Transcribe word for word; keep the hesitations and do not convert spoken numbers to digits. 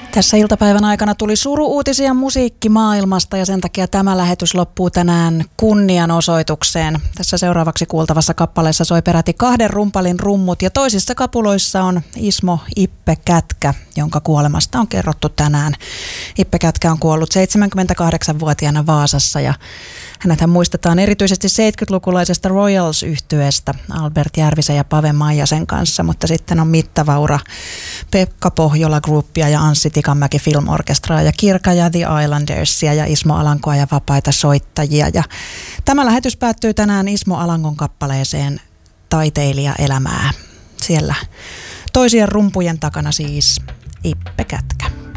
Tässä iltapäivän aikana tuli suru-uutisia musiikkimaailmasta ja sen takia tämä lähetys loppuu tänään kunnianosoitukseen. Tässä seuraavaksi kuultavassa kappaleessa soi peräti kahden rumpalin rummut ja toisissa kapuloissa on Ismo Ippe Kätkä, jonka kuolemasta on kerrottu tänään. Ippe Kätkä on kuollut seitsemänkymmentäkahdeksanvuotiaana Vaasassa ja hänethän muistetaan erityisesti seitsemänkymmentälukulaisesta Royals-yhtyeestä Albert Järvisen ja Pave Maijasen kanssa, mutta sitten on mittavaura Pekka Pohjola Groupia ja Anssi Tikanmäki Film Orkestraa ja Kirka ja The Islandersia ja Ismo Alankoa ja Vapaita soittajia. Ja tämä lähetys päättyy tänään Ismo Alankon kappaleeseen Taiteilija elämää. Siellä toisien rumpujen takana siis Ippe Kätkä.